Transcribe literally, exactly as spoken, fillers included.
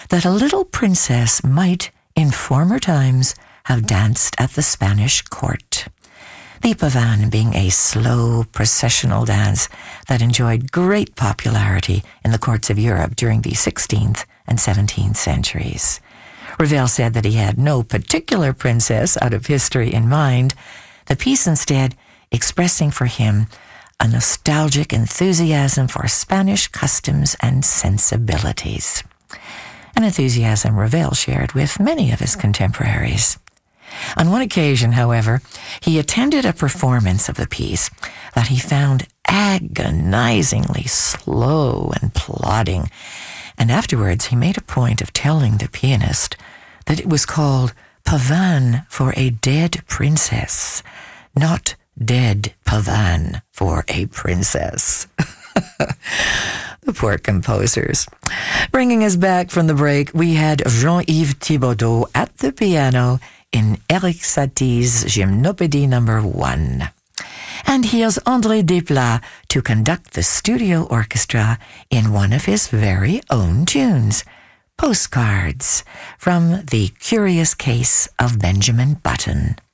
that a little princess might, in former times, have danced at the Spanish court. The pavane being a slow processional dance that enjoyed great popularity in the courts of Europe during the sixteenth and seventeenth centuries. Ravel said that he had no particular princess out of history in mind, the piece instead expressing for him a nostalgic enthusiasm for Spanish customs and sensibilities. An enthusiasm Ravel shared with many of his contemporaries. On one occasion, however, he attended a performance of the piece that he found agonizingly slow and plodding, and afterwards he made a point of telling the pianist that it was called Pavane for a Dead Princess, not Dead Pavane for a Princess. The poor composers. Bringing us back from the break, we had Jean-Yves Thibaudeau at the piano in Erik Satie's Gymnopédie number one. And here's André Desplat to conduct the studio orchestra in one of his very own tunes, Postcards, from The Curious Case of Benjamin Button.